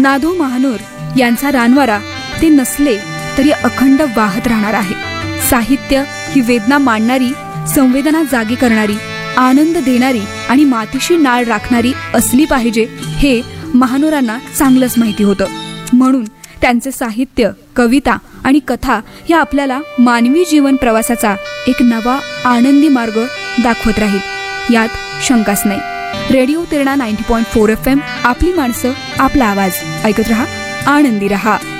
नादू महानोर यांचा रानवारा ते नसले तरी अखंड वाहत राहणार आहे. साहित्य ही वेदना मांडणारी, संवेदना जागी करणारी, आनंद देणारी आणि मातीशी नाळ राखणारी असली पाहिजे हे महानोरांना चांगलंच माहिती होतं. म्हणून त्यांचे साहित्य, कविता आणि कथा या आपल्याला मानवी जीवन प्रवासाचा एक नवा आनंदी मार्ग दाखवत राहील, यात शंकाच नाही. रेडिओ तिरणा 90.4 FM, आपली माणसं, आपला आवाज. ऐकत रहा, आनंदी रहा.